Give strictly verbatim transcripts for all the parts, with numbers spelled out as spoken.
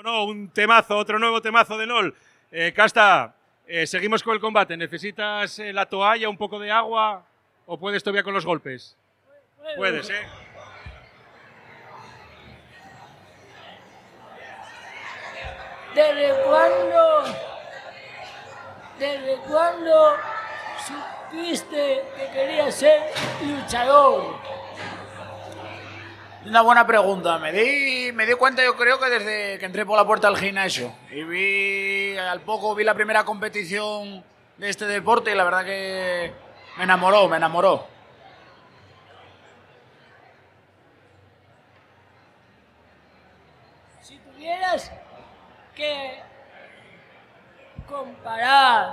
no, un temazo, otro nuevo temazo de N O L. Eh, Casta, eh, seguimos con el combate. ¿Necesitas eh, la toalla, un poco de agua o puedes todavía con los golpes? Puedes, ¿eh? ¿Desde cuándo, desde cuándo supiste que querías ser luchador? Una buena pregunta. Me di, me di cuenta, yo creo que desde que entré por la puerta del gimnasio. Y vi, al poco vi la primera competición de este deporte y la verdad que me enamoró, me enamoró. Si tuvieras que comparar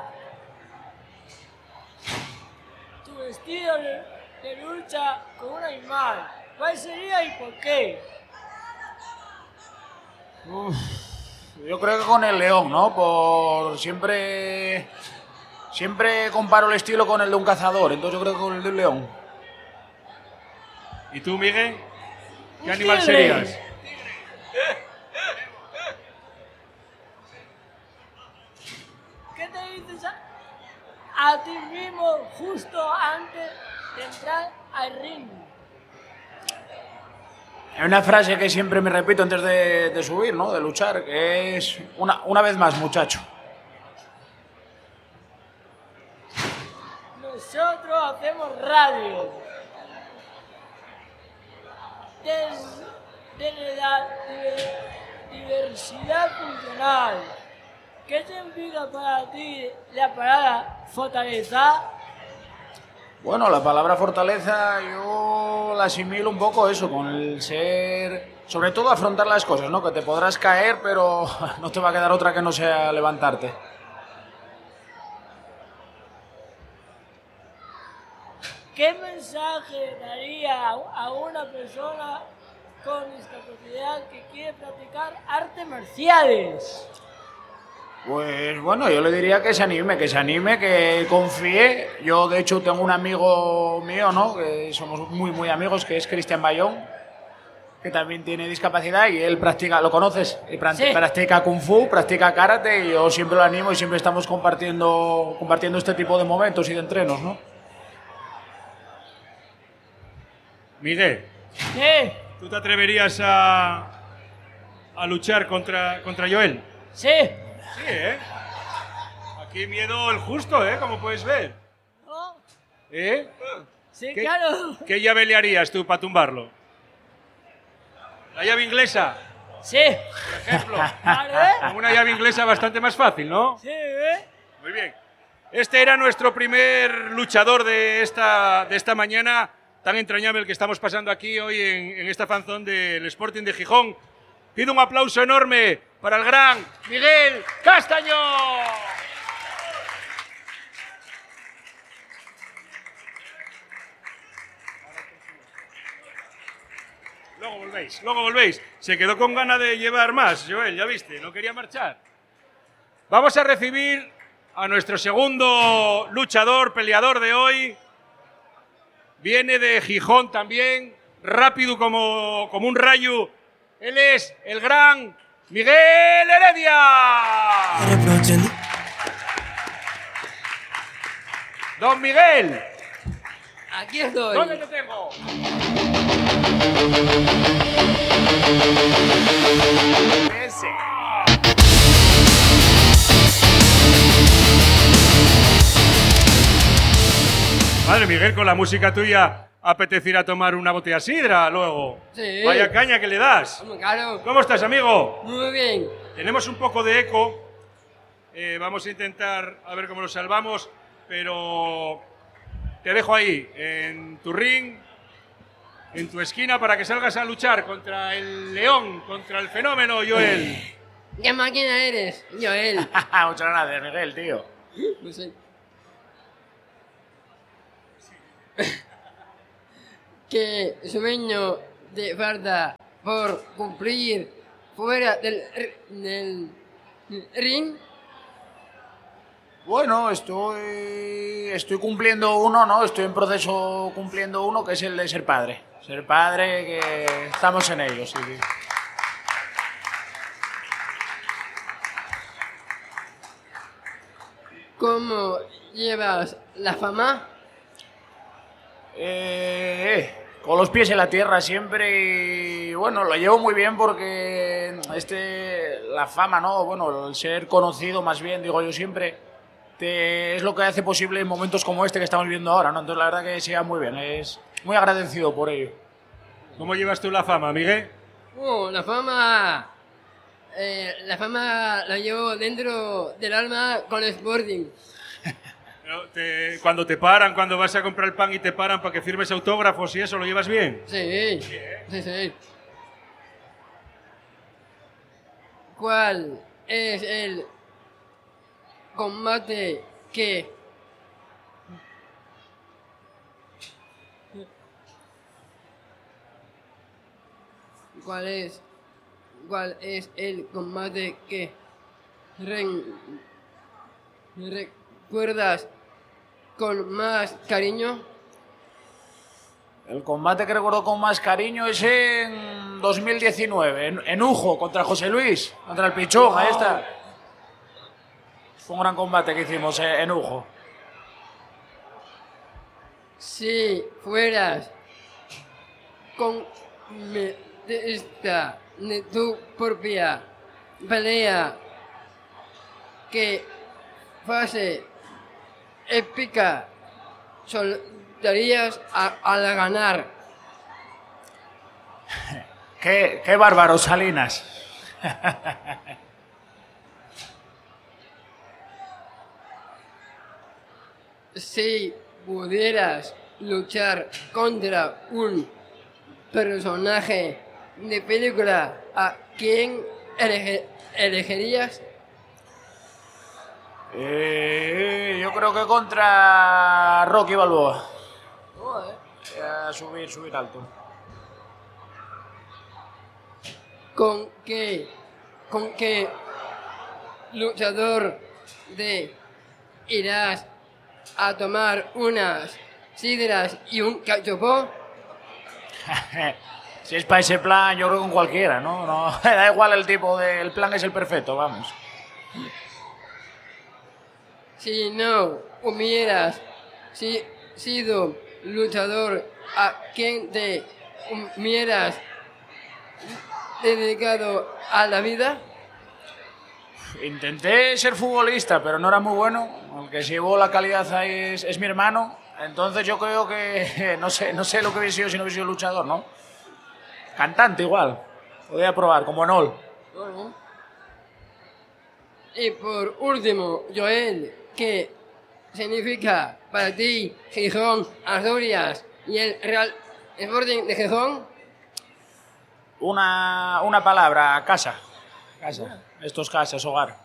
tu estilo de, de lucha con un animal, ¿cuál sería y por qué? Uf, yo creo que con el león, ¿no? Por siempre, siempre comparo el estilo con el de un cazador, entonces yo creo que con el de un león. ¿Y tú, Miguel? ¿Qué Un animal tigre. serías? ¿Qué te dices a, a ti mismo justo antes de entrar al ring? Hay una frase que siempre me repito antes de, de subir, ¿no? De luchar, que es una, una vez más, muchacho. Nosotros hacemos radio. Desde, desde la di- diversidad funcional. ¿Qué significa para ti la palabra fortaleza? Bueno, la palabra fortaleza yo la asimilo un poco eso, con el ser... Sobre todo afrontar las cosas, ¿no? Que te podrás caer, pero no te va a quedar otra que no sea levantarte. ¿Qué mensaje daría a una persona con discapacidad que quiere practicar artes marciales? Pues bueno, yo le diría que se anime, que se anime, que confíe. Yo, de hecho, tengo un amigo mío, ¿no? Que somos muy, muy amigos, que es Cristian Bayón, que también tiene discapacidad y él practica, ¿lo conoces? Y pra- Sí. Practica Kung Fu, practica Karate y yo siempre lo animo y siempre estamos compartiendo, compartiendo este tipo de momentos y de entrenos, ¿no? Miguel, Sí, ¿tú te atreverías a, a luchar contra, contra Joel? sí. Sí, ¿eh? Aquí miedo el justo, ¿eh? Como puedes ver. ¿No? ¿Eh? Sí, ¿Qué? claro. ¿Qué llave le harías tú para tumbarlo? ¿La llave inglesa, Sí. por ejemplo? ¿Vale? Con una llave inglesa bastante más fácil, ¿no? Sí, ¿eh? Muy bien. Este era nuestro primer luchador de esta, de esta mañana tan entrañable el que estamos pasando aquí hoy en, en esta fanzón del Sporting de Gijón. Pido un aplauso enorme para el gran Miguel Castaño. Luego volvéis, luego volvéis. Se quedó con ganas de llevar más, Joel, ya viste, no quería marchar. Vamos a recibir a nuestro segundo luchador, peleador de hoy. Viene de Gijón también, rápido como, como un rayo. Él es el gran Miguel Heredia. Don Miguel, Aquí estoy. ¿dónde te tengo? Ese. Madre Miguel, con la música tuya apetece ir a tomar una botella de sidra luego. Sí. Vaya caña que le das. Hombre, claro. ¿Cómo estás, amigo? Muy bien. Tenemos un poco de eco. Eh, vamos a intentar a ver cómo lo salvamos, pero te dejo ahí, en tu ring, en tu esquina, para que salgas a luchar contra el león, contra el fenómeno, Joel. ¿Qué máquina eres, Joel? Muchas gracias, Miguel, tío. No sé. ¿Qué sueño te falta por cumplir fuera del, r- del ring? Bueno, estoy, estoy cumpliendo uno, ¿no? Estoy en proceso cumpliendo uno, que es el de ser padre. Ser padre, que estamos en ello, sí. sí. ¿Cómo llevas la fama? Eh, con los pies en la tierra siempre y bueno, lo llevo muy bien porque este, la fama, ¿no? Bueno, el ser conocido más bien, digo yo siempre, te, es lo que hace posible en momentos como este que estamos viendo ahora, ¿no? Entonces la verdad que siga muy bien, es muy agradecido por ello. ¿Cómo llevas tú la fama, Miguel? Oh, la fama... Eh, la fama la llevo dentro del alma con el Sporting. Pero te- cuando te paran, cuando vas a comprar el pan y te paran para que firmes autógrafos y eso, ¿lo llevas bien? Sí, sí, sí. ¿Cuál es el combate que ¿Cuál es cuál es el combate que re- recuerdas con más cariño? El combate que recuerdo con más cariño es en dos mil diecinueve, en, en Ujo, contra José Luis, contra el Pichón, ahí está. Fue un gran combate que hicimos eh, en Ujo. Si fueras con esta de tu propia pelea que fuese épica, soltarías a, al ganar. Qué, qué bárbaro, Salinas. Si pudieras luchar contra un personaje de película, ¿a quién elege- elegirías? Eh, yo creo que contra Rocky Balboa. Eh, subir, subir alto. ¿Con qué, con qué luchador de irás a tomar unas sidras y un cachopó? Si es para ese plan, yo creo que con cualquiera, ¿no? No, da igual el tipo de... El plan es el perfecto, vamos. Si no hubieras si- sido luchador, ¿a quién te hubieras dedicado a la vida? Intenté ser futbolista, pero no era muy bueno. El que se llevó la calidad ahí es, es mi hermano. Entonces yo creo que no sé, no sé lo que hubiese sido si no hubiese sido luchador, ¿no? Cantante igual. Podría probar, como Enol. Bueno. Y por último, Joel, ¿qué significa para ti Gijón, Asturias y el Real Sporting de Gijón? Una, una palabra, casa. Casa. Esto es casa, es hogar.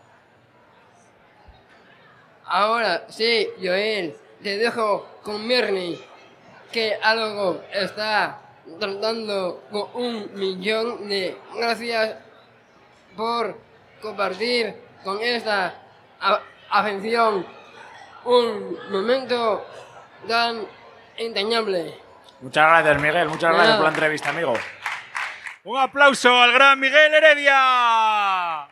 Ahora sí, Joel, te dejo con Mirni, que algo está tratando con un millón de gracias por compartir con esta a- afición un momento tan entrañable. Muchas gracias, Miguel. Muchas Nada. gracias por la entrevista, amigo. Un aplauso al gran Miguel Heredia.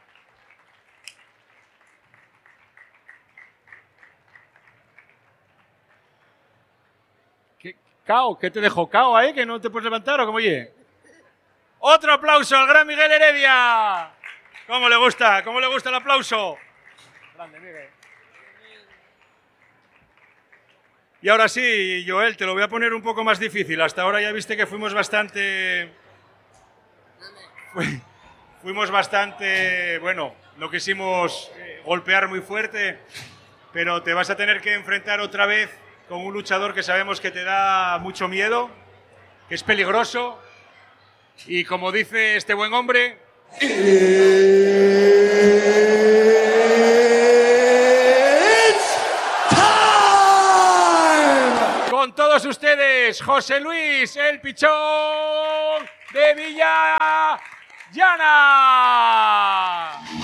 ¿Qué, cao, ¿Qué te dejó cao ahí? ¿Que no te puedes levantar o cómo oye? Otro aplauso al gran Miguel Heredia. ¿Cómo le gusta? ¿Cómo le gusta el aplauso? Grande, Miguel. Y ahora sí, Joel, te lo voy a poner un poco más difícil. Hasta ahora ya viste que fuimos bastante... Fu- Fuimos bastante... Bueno, no quisimos eh, golpear muy fuerte, pero te vas a tener que enfrentar otra vez con un luchador que sabemos que te da mucho miedo, que es peligroso, y como dice este buen hombre... Con todos ustedes, José Luis, el Pichón de Villa Llana.